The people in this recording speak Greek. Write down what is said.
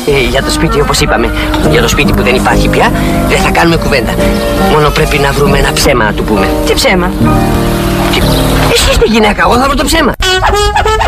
Για το σπίτι, όπως είπαμε. Για το σπίτι που δεν υπάρχει πια, δεν θα κάνουμε κουβέντα. Μόνο πρέπει να βρούμε ένα ψέμα να του πούμε. Τι ψέμα? Εσύ είστε γυναίκα, εγώ θα βρω το ψέμα.